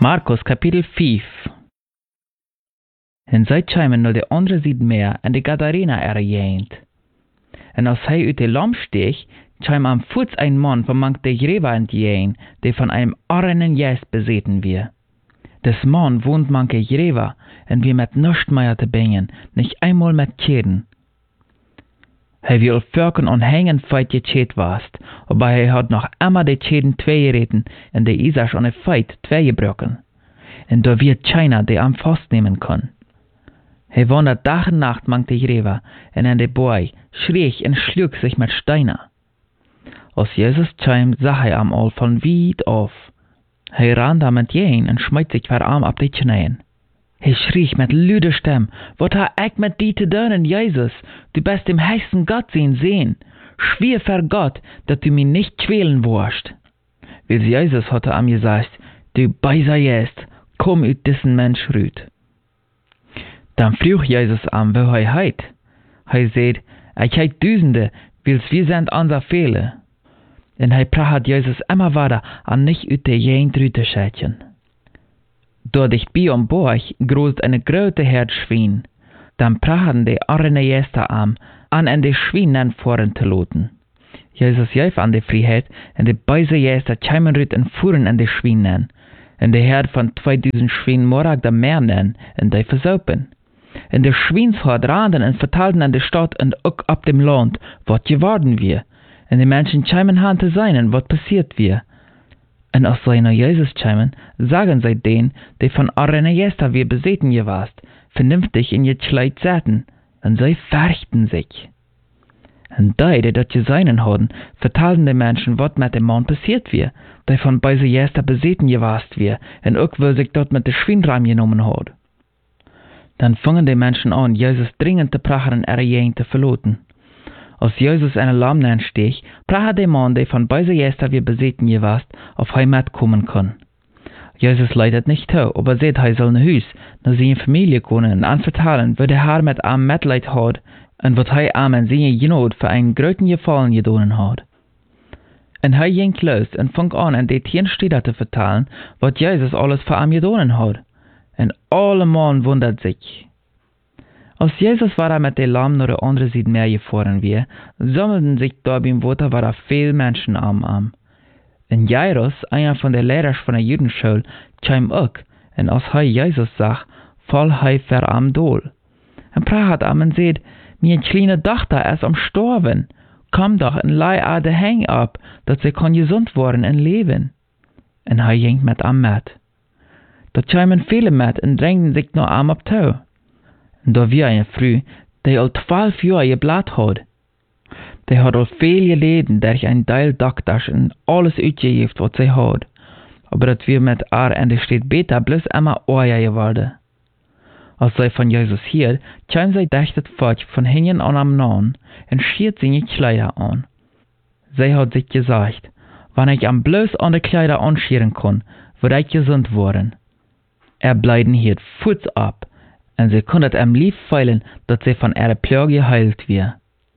Markus kapitel 5. En zij kwamen naar de andere zijde meer en de Gadarena ergeend. En als hij uit de lam steeg, kwam am voets een man vermangt de Greva entgegen, die van einem armen Geist bezeten wir. Des man wohnt manke Greva, en wir met nichts mehr te bingen, nicht einmal met Keden. Hij wil völken onhängen feit getschet wast, aber hij had nog immer de Keden twee gereten, en de Isas an de feit twee gebroken. En da wird keiner de am vastnemen kon. Hij wandert dag en nacht mank de Greva, en an de boy schreeg en schlug sich met Steiner. Als Jesus kwam, zag hij am al van weit af. Hij ran da met jeen en schmeidt sich verarm ab de knieën. Hij schrie met luide stem, wat ha ik met die te doen, Jesus? Du bist dem heißen Gott sehen. Schwier vor Gott, dat du mich nicht quälen wirst. Weil Jesus hatte am gesagt, du beiser jest, komm ut diesen Mensch rüt. Dann vroeg Jesus am, wo hij heit. Hij zei, ich heit Düsende, wils wir sind unser Fehler. En hij praat Jesus immer weiter an nicht ut de jen rüte schätchen. Dort dicht bei am Borg großt eine große Herd Schwein. Dann praten de arne Jester an en de Schweinen voren te loten. Jesus jäf an de Freiheit, en de beise Jester kämen rüt en fuhren en de Schweinen. En de Herd van 2000 Schwein morag da mehr nen, en de versaupen. En de Schweinshoord randen en vertalten an de Stadt en ook ab dem Land, wat geworden wir. En de Menschen kämen han te sein, en wat passiert wir. En als zij naar Jesus kämen, sagen zij den, die van arne Jester wir bezeten je warst, vernünftig in je Kleid zaten, en zij fürchten sich. En die dat je seinen hadden, vertalten de Menschen, wat met dem Mann passiert wir, die van beise Jester bezeten je warst wir, en ook wo sich dort met de Schweinraam genommen had. Dan fangen de Menschen an, Jesus dringend te prachen en te verloten. Als Jesus eine Lamm steeg, praat de man, die van beise Jester wir bezeten je warst, auf Heimat kommen kann. Jesus leidet nicht zu, aber seht, hij soll naar huis, naar zijn Familie komen en anvertalen, wo der Herr met am Mitleid had, en wat hij am en zijn genood voor een groten gefallen gedonen had. En hij ging los en fang an, en de 10 Städter te vertalen, wat Jesus alles voor am gedonen had. En alle man wundert sich. Als Jesus war mit dem Lamm naar de andere Seite meer gefahren wir, sammelten sich da beim Wasser war viel Menschen am. En Jairus, einer von den Lehrern von der Judenschule, kam auch, en als hij Jesus zag, val hij ver am Dol. En praat am en zei, mijn kleine dochter is omstorven, kom doch en lei aan de hang ab, dat ze kan gezond worden en leven. En hij ging met am met. Dat kwamen viele met en drängten sich naar am op toe. En da wie eine Frau, die al 12 Jahre geblat had. Die had al veel geleden, durch ein Teil Doktors en alles uitgegeven wat zij had. Aber dat wir met haar en de steht beter bloß immer oorja geworden. Als zij van Jesus hield, kwam zij dicht het volk van hinten an am Nahen en schiert seine Kleider an. Zij had sich gesagt, wann ich am bloß an de Kleider anschieren kon, würde ich gesund worden. Bleiden hielt Fuß ab, en sie konnet lieb feilen, dat sie von ihrer Plage geheilt wir.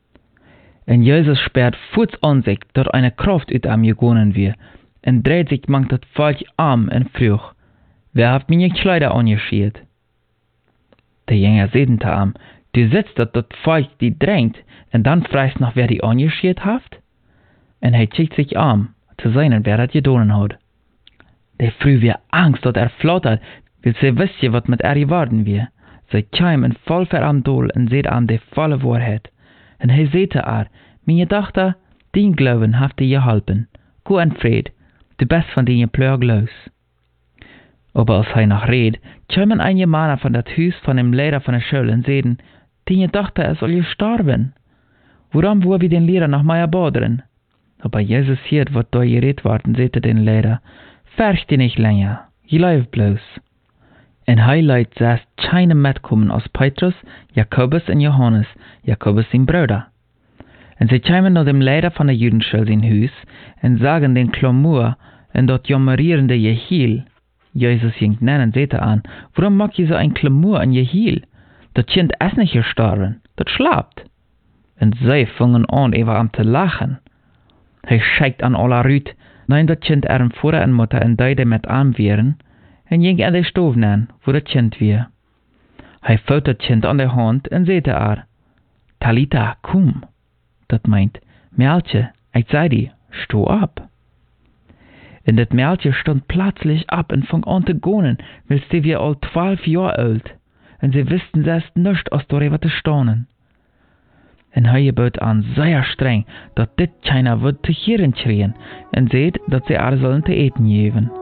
En Jesus sperrt Fuß an sich, dat eine Kraft ut gegonnen wir, en dreht sich mangt dat Volk en fruch, wer hat meine Kleider angeschiert? Der Jünger sedente du sitzt dat Volk die drängt, en dann fragst noch, wer die angeschiert haft? En hij schickt sich zu seinen, wer dat gedonen hat. Der Früh wir Angst, dat flattert, will sie wissen, wat mit geworden wir. Zij kwam en voll ver am Dol en seht de volle Wahrheit. En hij zei meine Tochter, dien Glauben heeft dir geholpen. Go en Fred, du bist von die Plög los. Aber als hij noch red, kwamen einige Männer von dat Huis von dem Lehrer von der Schule en zeiden, die Tochter ist al gestorben. Warum wollen wir den Lehrer noch mehr badern? Aber Jesus hiert, wat da gered worden, sagte den Lehrer, fürchte nicht länger, geleif bloß. En hij leidt zelfs keine metkommen als Petrus, Jakobus en Johannes, Jakobus zijn Bruder. En zij kwamen naar dem Lehrer van de Judenschule zijn huis, en zagen den Klamur en dat jammerierende Jehiel. Jesus ging nennen, zette aan, waarom maak je zo een Klamur en Jehiel? Dat kind is niet gestorben, dat slaapt. En zij vangen aan even am te lachen. Hij scheikt aan alle ruut, nein dat kind er een Vater en Mutter en deide met aan wären, en ging aan de stoof aan, wo dat Kind weer. Hij vouwt dat Kind aan de hand en zei te haar, Talita, kom. Dat meint, Mädchen, ich zei die, sto ab. En dat Mädchen stond plötzlich ab en fang an te gonen, weil sie wir al 12 Jahre alt. En sie wisten selbst nicht, aus darüber zu staunen. En hij gebot an sehr streng, dat dit keiner wird zu hören schrien, en seht, dat sie alle sollen te eten geben.